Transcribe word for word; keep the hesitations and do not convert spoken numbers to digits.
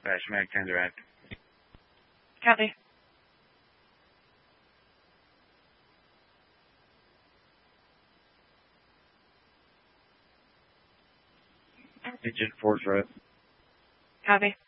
Dash Mag tender active. Copy. Agent Force Red. Copy.